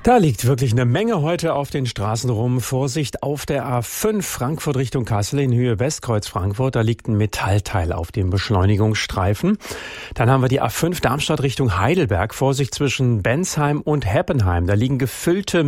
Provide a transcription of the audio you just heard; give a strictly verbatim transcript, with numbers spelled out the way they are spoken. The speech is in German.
Da liegt wirklich eine Menge heute auf den Straßen rum. Vorsicht auf der A fünf Frankfurt Richtung Kassel in Höhe Westkreuz Frankfurt. Da liegt ein Metallteil auf dem Beschleunigungsstreifen. Dann haben wir die A fünf Darmstadt Richtung Heidelberg. Vorsicht zwischen Bensheim und Heppenheim. Da liegen gefüllte